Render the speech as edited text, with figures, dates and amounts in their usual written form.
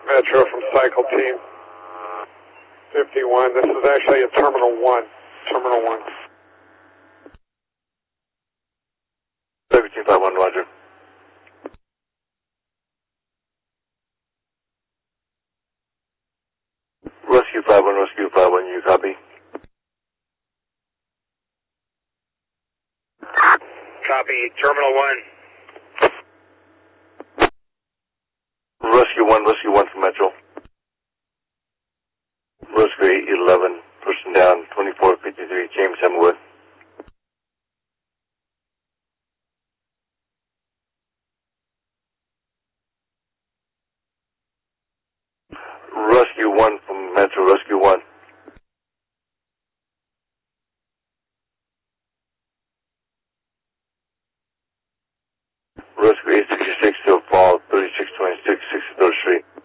Metro from Cycle Team 51. This is actually a Terminal 1. Terminal 1. 1751, roger. Rescue 51, you copy? Copy, Terminal 1. Rescue 1 from Metro. Rescue 811, person down, 2453, James Hemwood. Rescue 1 from Metro, Rescue 1. Rescue 866 to fall, 3626, 63rd Street.